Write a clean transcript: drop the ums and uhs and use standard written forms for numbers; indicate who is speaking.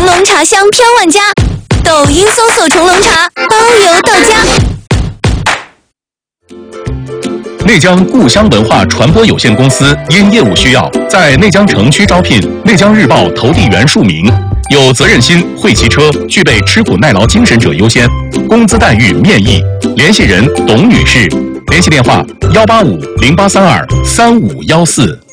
Speaker 1: 龙茶香飘万家，抖音搜索重龙茶，包邮到家。
Speaker 2: 内江故乡文化传播有限公司因业务需要，在内江城区招聘内江日报投递员数名，有责任心、会骑车、具备吃苦耐劳精神者优先，工资待遇面议。联系人董女士，联系电话18508323514。